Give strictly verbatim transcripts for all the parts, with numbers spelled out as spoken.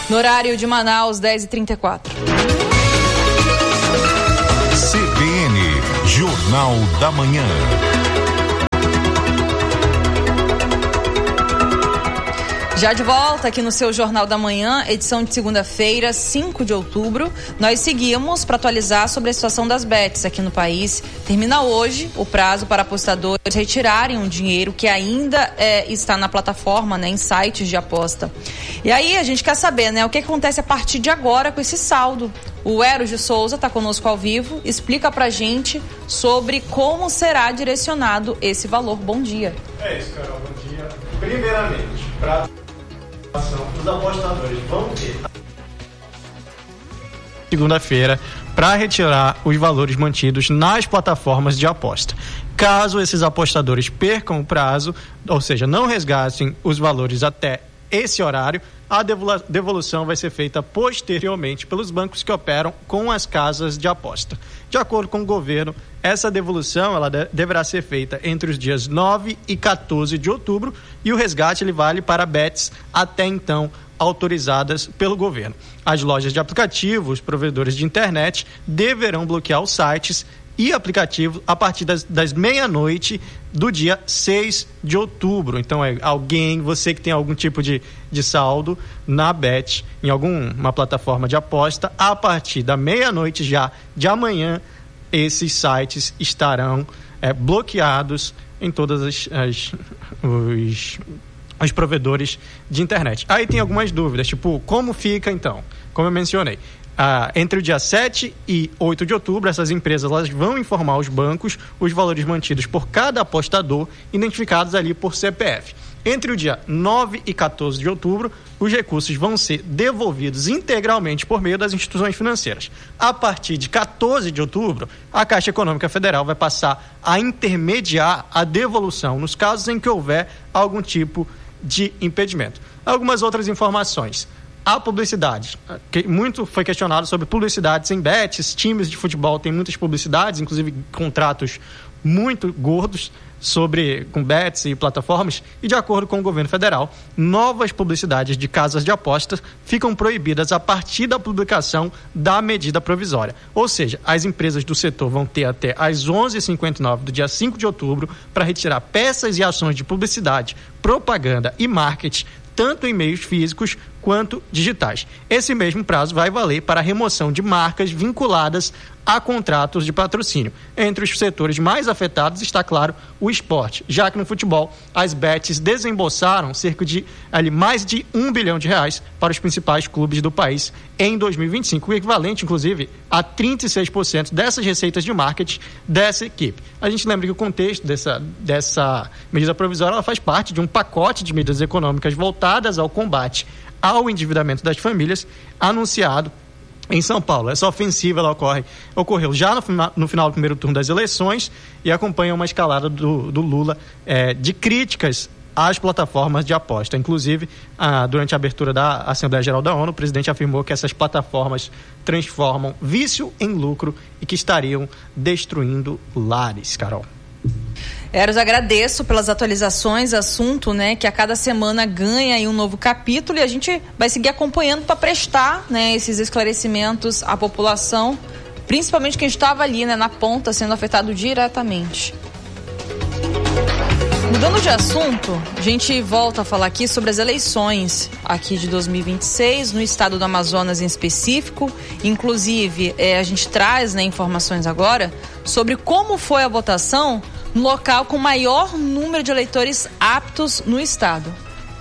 No horário de Manaus, dez e trinta e quatro. C B N, Jornal da Manhã. Já de volta aqui no seu Jornal da Manhã, edição de segunda-feira, cinco de outubro. Nós seguimos para atualizar sobre a situação das bets aqui no país. Termina hoje o prazo para apostadores retirarem um dinheiro que ainda é, está na plataforma, né, em sites de aposta. E aí a gente quer saber, né, o que acontece a partir de agora com esse saldo. O Eros de Souza está conosco ao vivo, explica pra gente sobre como será direcionado esse valor. Bom dia. É isso, Carol, bom dia. Primeiramente, para os apostadores vão ter segunda-feira para retirar os valores mantidos nas plataformas de aposta. Caso esses apostadores percam o prazo, ou seja, não resgatem os valores até esse horário, a devolução vai ser feita posteriormente pelos bancos que operam com as casas de aposta. De acordo com o governo, essa devolução ela de- deverá ser feita entre os dias nove e quatorze de outubro e o resgate ele vale para bets até então autorizadas pelo governo. As lojas de aplicativos, os provedores de internet deverão bloquear os sites e aplicativos a partir das, das meia-noite do dia seis de outubro. Então, é alguém, você que tem algum tipo de, de saldo na Bet, em alguma plataforma de aposta, a partir da meia-noite já de amanhã, esses sites estarão é, bloqueados em todas as, as os, os provedores de internet. Aí tem algumas dúvidas, tipo, como fica então? Como eu mencionei, Ah, entre o dia sete e oito de outubro, essas empresas elas vão informar os bancos os valores mantidos por cada apostador, identificados ali por C P F. Entre o dia nove e quatorze de outubro, os recursos vão ser devolvidos integralmente por meio das instituições financeiras. A partir de quatorze de outubro, a Caixa Econômica Federal vai passar a intermediar a devolução nos casos em que houver algum tipo de impedimento. Algumas outras informações. A publicidade, que muito foi questionado sobre publicidades em bets, times de futebol têm muitas publicidades, inclusive contratos muito gordos sobre com bets e plataformas, e de acordo com o governo federal, novas publicidades de casas de apostas ficam proibidas a partir da publicação da medida provisória. Ou seja, as empresas do setor vão ter até às onze e cinquenta e nove do dia cinco de outubro para retirar peças e ações de publicidade, propaganda e marketing, tanto em meios físicos quanto digitais. Esse mesmo prazo vai valer para a remoção de marcas vinculadas a contratos de patrocínio. Entre os setores mais afetados está, claro, o esporte, já que no futebol as bets desembolsaram cerca de ali, mais de um bilhão de reais para os principais clubes do país em dois mil e vinte e cinco, o equivalente, inclusive, a trinta e seis por cento dessas receitas de marketing dessa equipe. A gente lembra que o contexto dessa, dessa medida provisória ela faz parte de um pacote de medidas econômicas voltadas ao combate ao endividamento das famílias, anunciado em São Paulo. Essa ofensiva ela ocorre, ocorreu já no, no final do primeiro turno das eleições e acompanha uma escalada do, do Lula é, de críticas às plataformas de aposta. Inclusive, ah, durante a abertura da Assembleia Geral da ONU, o presidente afirmou que essas plataformas transformam vício em lucro e que estariam destruindo lares. Carol. Eros, agradeço pelas atualizações, assunto, né, que a cada semana ganha aí um novo capítulo e a gente vai seguir acompanhando para prestar, né, esses esclarecimentos à população, principalmente quem estava ali, né, na ponta, sendo afetado diretamente. Mudando de assunto, a gente volta a falar aqui sobre as eleições aqui de dois mil e vinte e seis, no estado do Amazonas em específico. Inclusive, é, a gente traz, né, informações agora sobre como foi a votação no local com maior número de eleitores aptos no estado.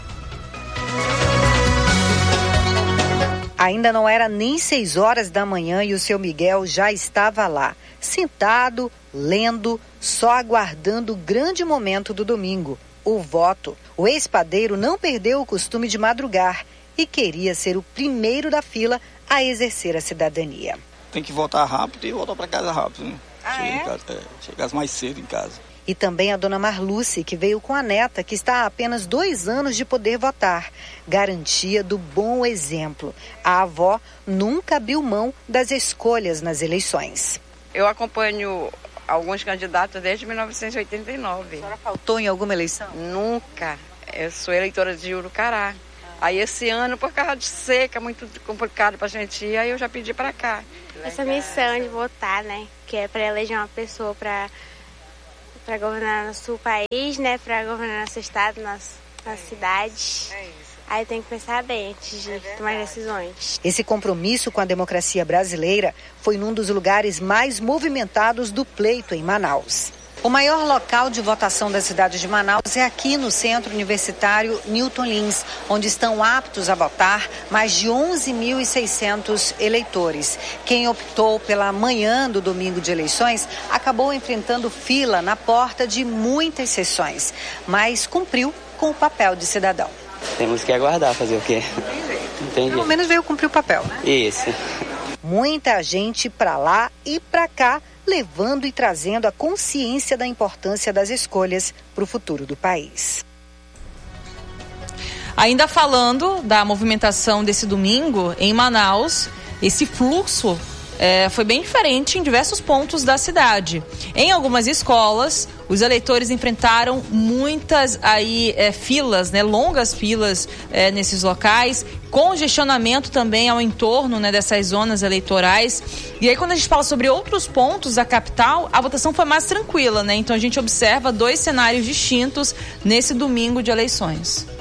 Ainda não era nem seis horas da manhã e o seu Miguel já estava lá, sentado, lendo, só aguardando o grande momento do domingo, o voto. O ex-padeiro não perdeu o costume de madrugar e queria ser o primeiro da fila a exercer a cidadania. Tem que voltar rápido e voltar para casa rápido, né? Ah, chegar, é? em casa, é, chegar mais cedo em casa. E também a dona Marluce, que veio com a neta, que está há apenas dois anos de poder votar. Garantia do bom exemplo. A avó nunca abriu mão das escolhas nas eleições. Eu acompanho alguns candidatos desde mil novecentos e oitenta e nove. A senhora faltou em alguma eleição? Nunca. Eu sou eleitora de Urucará. Aí esse ano, por causa de seca, muito complicado pra gente ir, aí eu já pedi pra cá. Essa missão de votar, né? Que é pra eleger uma pessoa pra, pra governar nosso país, né? Pra governar nosso estado, nosso, nossa cidade. É isso. Aí tem que pensar bem antes de é tomar decisões. Esse compromisso com a democracia brasileira foi num dos lugares mais movimentados do pleito em Manaus. O maior local de votação da cidade de Manaus é aqui no Centro Universitário Newton Lins, onde estão aptos a votar mais de onze mil e seiscentos eleitores. Quem optou pela manhã do domingo de eleições acabou enfrentando fila na porta de muitas sessões, mas cumpriu com o papel de cidadão. Temos que aguardar, fazer o quê? Entendi. Pelo menos veio cumprir o papel, né? Isso. Muita gente pra lá e pra cá, levando e trazendo a consciência da importância das escolhas para o futuro do país. Ainda falando da movimentação desse domingo em Manaus, esse fluxo é, foi bem diferente em diversos pontos da cidade. Em algumas escolas, os eleitores enfrentaram muitas aí, é, filas, né, longas filas é, nesses locais, congestionamento também ao entorno, né, dessas zonas eleitorais. E aí, quando a gente fala sobre outros pontos da capital, a votação foi mais tranquila, né? Então a gente observa dois cenários distintos nesse domingo de eleições.